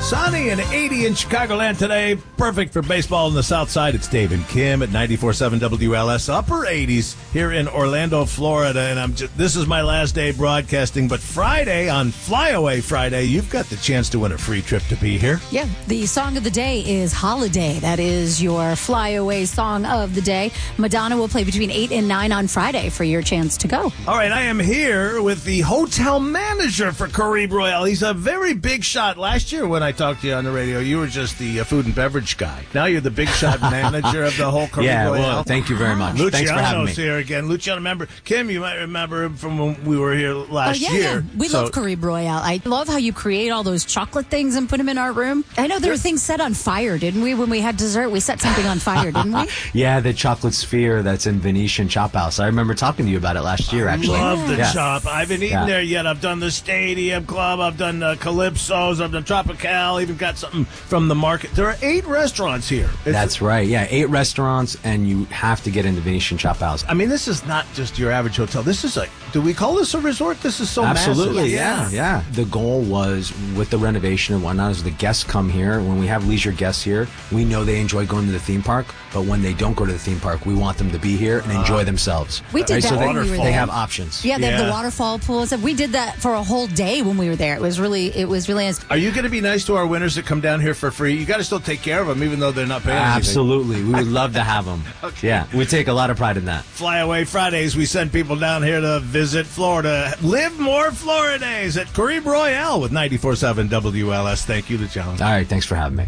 Sunny and 80 in Chicagoland today. Perfect for baseball on the south side. It's Dave and Kim at 94.7 WLS. Upper 80s here in Orlando, Florida. And this is my last day broadcasting. But Friday, on Flyaway Friday, you've got the chance to win a free trip to be here. Yeah, the song of the day is Holiday. That is your Flyaway song of the day. Madonna will play between 8 and 9 on Friday for your chance to go. All right, I am here with the hotel manager for Caribe Royale. He's a very big shot. Last year when I talked to you on the radio, you were just the food and beverage guy. Now you're the big shot manager of the whole Caribe Royale. Well, thank you very much. Luciano's Thanks for having me. here again. Luciano, remember, Kim, you might remember him from when we were here last year. Yeah. We love Caribe Royale. I love how you create all those chocolate things and put them in our room. I know there were things set on fire, didn't we? When we had dessert, we set something on fire, didn't we? Yeah, the chocolate sphere that's in Venetian Chop House. I remember talking to you about it last year, actually. I love the chop. I haven't eaten there yet. I've done the Stadium Club. I've done Calypso's. I've done Tropical. Even got something from the market. There are 8 restaurants here. That's right. Yeah, 8 restaurants, and you have to get in the Venetian Chop House. I mean, this is not just your average hotel. This is do we call this a resort? This is so Absolutely, massive. yeah. The goal was, with the renovation and whatnot, is the guests come here. When we have leisure guests here, we know they enjoy going to the theme park, but when they don't go to the theme park, we want them to be here and enjoy themselves. We did that so when we were there. They have options. Yeah, they have the waterfall pool and stuff. We did that for a whole day when we were there. It was really nice. Are you going to be nice to our winners that come down here for free? You got to still take care of them, even though they're not paying anything. Absolutely. We would love to have them. Okay. Yeah, we take a lot of pride in that. Flyaway Fridays, we send people down here to visit Florida. Live more Florida days at Caribe Royale with 94.7 WLS. Thank you, Luciano. All right, thanks for having me.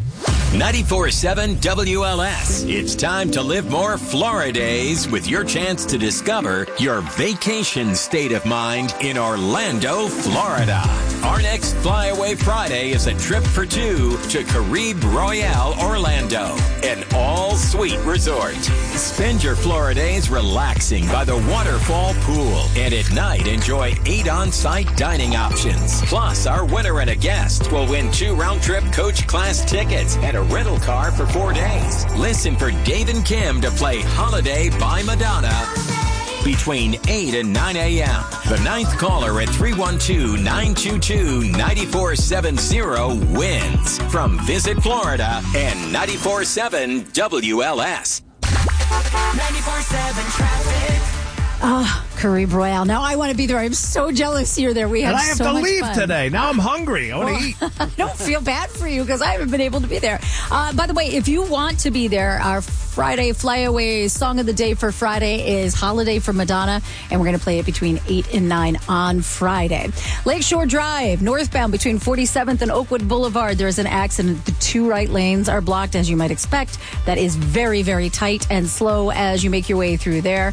94.7 WLS. It's time to live more Florida days with your chance to discover your vacation state of mind in Orlando, Florida. Our next Flyaway Friday is a trip for 2 to Caribe Royale, Orlando, an all-suite resort. Spend your Florida days relaxing by the waterfall pool, and at night enjoy 8 on-site dining options. Plus, our winner and a guest will win 2 round-trip coach class tickets and a rental car for 4 days. Listen for Dave and Kim to play Holiday by Madonna between 8 and 9 a.m. The 9th caller at 312-922-9470 wins from Visit Florida and 94.7 WLS. 94.7 traffic. Caribe Royale. Now I want to be there. I'm so jealous you're there. We have and I have so to much leave fun. today. Now I'm hungry. I want to eat. I don't feel bad for you because I haven't been able to be there. By the way, if you want to be there, our Friday Flyaway song of the day for Friday is Holiday from Madonna, and we're going to play it between 8 and 9 on Friday. Lakeshore Drive, northbound between 47th and Oakwood Boulevard. There's an accident. The 2 right lanes are blocked, as you might expect. That is very, very tight and slow as you make your way through there.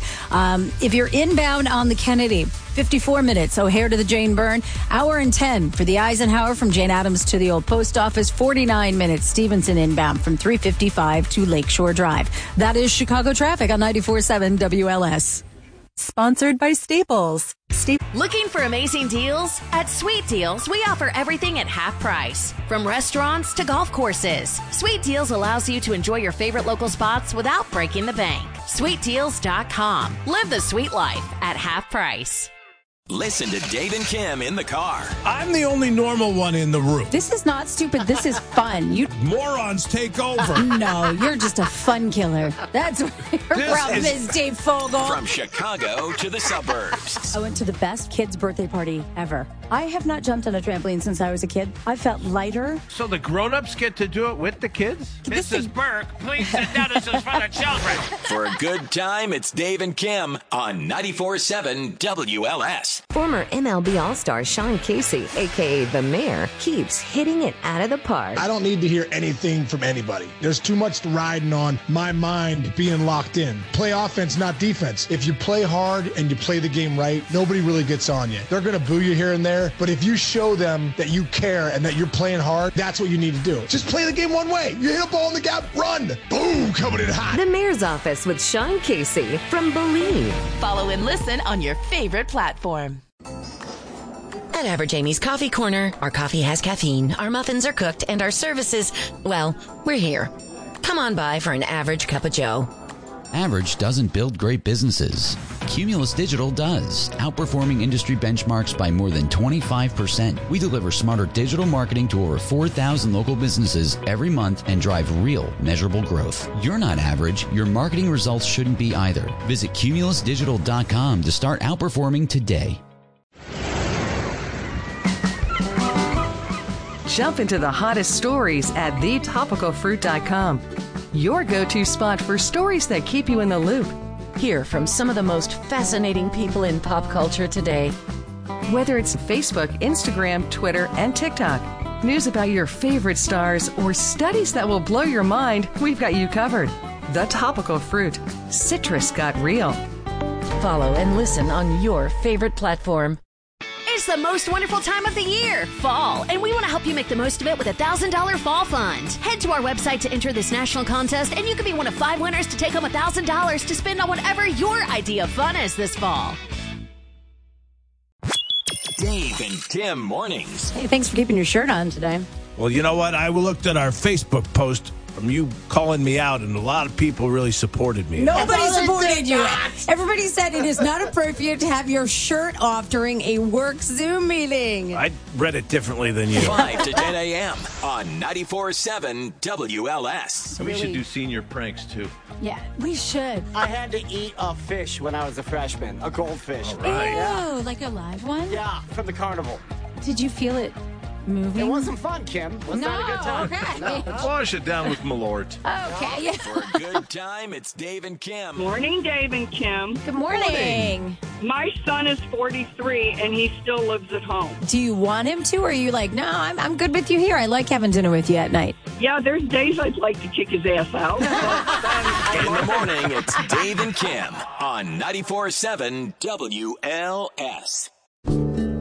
If you're inbound on the Kennedy, 54 minutes, O'Hare to the Jane Byrne. Hour and 10 for the Eisenhower from Jane Addams to the Old Post Office. 49 minutes, Stevenson inbound from 355 to Lakeshore Drive. That is Chicago traffic on 94.7 WLS. Sponsored by Staples. Looking for amazing deals? At Sweet Deals, we offer everything at half price. From restaurants to golf courses. Sweet Deals allows you to enjoy your favorite local spots without breaking the bank. SweetDeals.com. Live the sweet life at half price. Listen to Dave and Kim in the car. I'm the only normal one in the room. This is not stupid. This is fun. You Morons take over. No, you're just a fun killer. That's what your problem is, Dave Fogel. From Chicago to the suburbs. I went to the best kid's birthday party ever. I have not jumped on a trampoline since I was a kid. I felt lighter. So the grown-ups get to do it with the kids? Mrs. Burke, please sit down. This is for the children. For a good time, it's Dave and Kim on 94.7 WLS. Former MLB All-Star Sean Casey, a.k.a. The Mayor, keeps hitting it out of the park. I don't need to hear anything from anybody. There's too much riding on my mind being locked in. Play offense, not defense. If you play hard and you play the game right, nobody really gets on you. They're going to boo you here and there, but if you show them that you care and that you're playing hard, that's what you need to do. Just play the game one way. You hit a ball in the gap, run. Boom, coming in hot. The Mayor's Office with Sean Casey from Believe. Follow and listen on your favorite platform. At Average Amy's Coffee Corner, our coffee has caffeine, our muffins are cooked, and our services, well, we're here. Come on by for an average cup of joe. Average doesn't build great businesses. Cumulus Digital does, outperforming industry benchmarks by more than 25%. We deliver smarter digital marketing to over 4,000 local businesses every month and drive real, measurable growth. You're not average. Your marketing results shouldn't be either. Visit cumulusdigital.com to start outperforming today. Jump into the hottest stories at thetopicalfruit.com. Your go-to spot for stories that keep you in the loop. Hear from some of the most fascinating people in pop culture today. Whether it's Facebook, Instagram, Twitter, and TikTok, news about your favorite stars, or studies that will blow your mind, we've got you covered. The Topical Fruit. Citrus got real. Follow and listen on your favorite platform. It's the most wonderful time of the year, fall, and we want to help you make the most of it with a $1,000 fall fund. Head to our website to enter this national contest, and you can be one of 5 winners to take home $1,000 to spend on whatever your idea of fun is this fall. Dave and Tim mornings. Hey, thanks for keeping your shirt on today. Well, you know what? I looked at our Facebook post from you calling me out, and a lot of people really supported me. Nobody supported you. Everybody said it is not appropriate to have your shirt off during a work Zoom meeting. I read it differently than you. 5 to 10 a.m. on 94.7 WLS. We should do senior pranks, too. Yeah, we should. I had to eat a fish when I was a freshman, a goldfish. Ew, like a live one? Yeah, from the carnival. Did you feel it moving? It wasn't fun, Kim. Was that a good time? Okay. No, let's wash it down with Malort. Okay, yeah. For a good time, it's Dave and Kim. Morning, Dave and Kim. Good morning. My son is 43, and he still lives at home. Do you want him to, or are you like, no, I'm good with you here. I like having dinner with you at night. Yeah, there's days I'd like to kick his ass out. In the morning, it's Dave and Kim on 94.7 WLS.